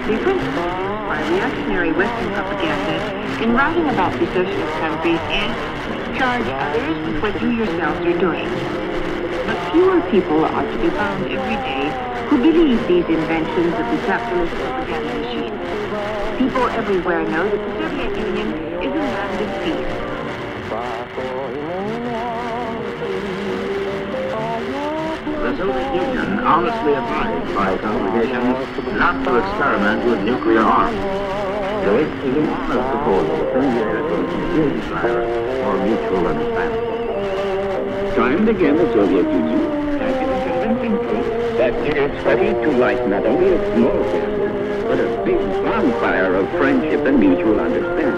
The principle by reactionary Western propaganda in writing about the socialist countries is charge others with what you yourselves are doing. But fewer people are to be found every day who believe these inventions of the capitalist propaganda machine. People everywhere know that the Soviet Union is a land of peace. The Soviet Union honestly advised by congregations not to experiment with nuclear arms. They is an honest proposal affiliated with sincere desire for mutual understanding. Time and again, the Soviet Union has given convincing proof that it is ready to light not only a small candle, but a big bonfire of friendship and mutual understanding.